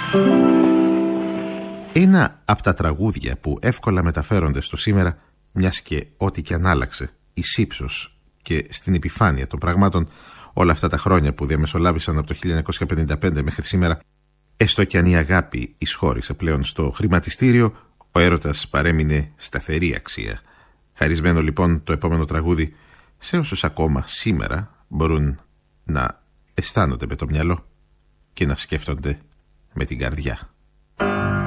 Ένα από τα τραγούδια που εύκολα μεταφέρονται στο σήμερα, μιας και ό,τι και αν άλλαξε εις ύψος και στην επιφάνεια των πραγμάτων όλα αυτά τα χρόνια που διαμεσολάβησαν από το 1955 μέχρι σήμερα, έστω και αν η αγάπη εισχώρησε πλέον στο χρηματιστήριο, ο έρωτας παρέμεινε σταθερή αξία. Χαρισμένο λοιπόν το επόμενο τραγούδι σε όσους ακόμα σήμερα μπορούν να αισθάνονται με το μυαλό και να σκέφτονται με την καρδιά.